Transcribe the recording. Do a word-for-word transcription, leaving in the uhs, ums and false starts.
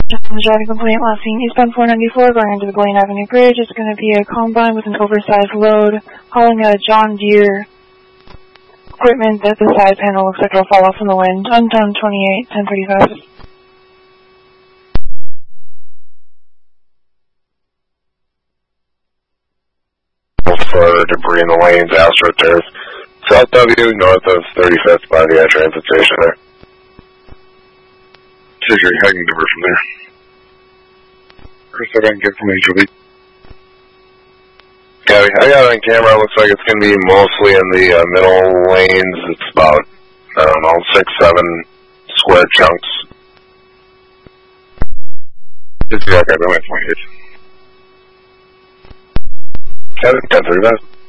Driving complaint, last seen eastbound four ninety-four going into the Blaine Avenue Bridge. It's going to be a combine with an oversized load hauling a John Deere equipment that the side panel looks like it'll fall off in the wind. Untone twenty-eight, ten thirty-five. For debris in the lanes, AstroTurf, South W, north of thirty-fifth by the uh, transit station there. Here's your heading number from there. First, I didn't get from H O B. Yeah, I got it on camera. It looks like it's going to be mostly in the uh, middle lanes. It's about, I don't know, six, seven square chunks. It's the archive, I went twenty-eight. ten thirty-five.